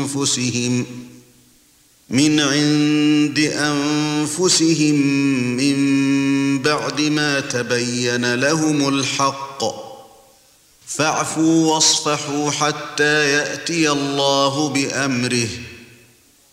أنفسهم من بعد ما تبين لهم الحق، فاعفوا واصفحوا حتى يأتي الله بأمره،